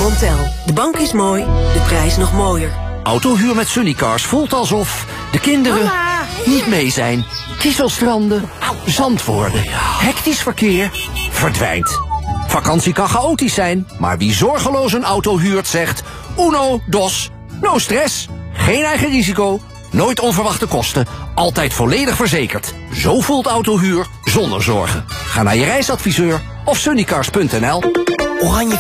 Montel. De bank is mooi, de prijs nog mooier. Autohuur met Sunnycars voelt alsof de kinderen niet mee zijn. Kieselstranden, zand worden, hectisch verkeer verdwijnt. Vakantie kan chaotisch zijn, maar wie zorgeloos een auto huurt zegt... Uno, dos, no stress, geen eigen risico, nooit onverwachte kosten, altijd volledig verzekerd. Zo voelt autohuur zonder zorgen. Ga naar je reisadviseur of sunnycars.nl. Oranje